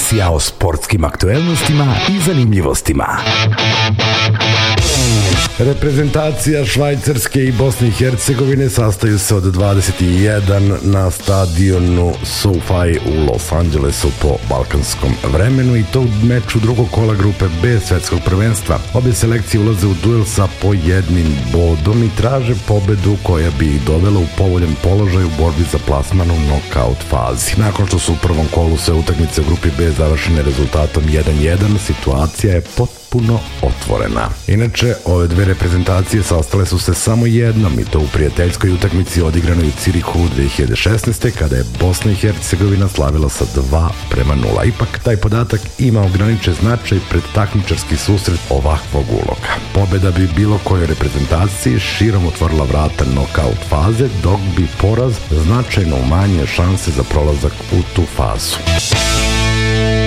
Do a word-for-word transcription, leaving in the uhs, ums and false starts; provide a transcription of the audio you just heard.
Emisija o sportskim aktuelnostima i zanimljivostima. Reprezentacija Švajcarske i Bosne i Hercegovine sastaju se od dvadeset jedan na stadionu SoFi u Los Angelesu po balkanskom vremenu i to u meču drugog kola grupe B svetskog prvenstva. Obje selekcije ulaze u duel sa po jednim bodom i traže pobedu koja bi ih dovela u povoljan položaj u borbi za plasman u nokaut fazi. Nakon što su u prvom kolu sve utakmice u grupi B završene rezultatom jedan jedan, situacija je potpuno otvorena. Inače, ove dve reprezentacije sastale su se samo jednom i to u prijateljskoj utakmici odigranoj u Cirihu dve hiljade šesnaeste. kada je Bosna i Hercegovina slavila sa dva prema nula. Ipak, taj podatak ima ograničen značaj pred takmičarski susret ovakvog uloga. Pobeda bi bilo kojoj reprezentaciji širom otvorila vrata nokaut faze, dok bi poraz značajno umanjio šanse za prolazak u tu fazu.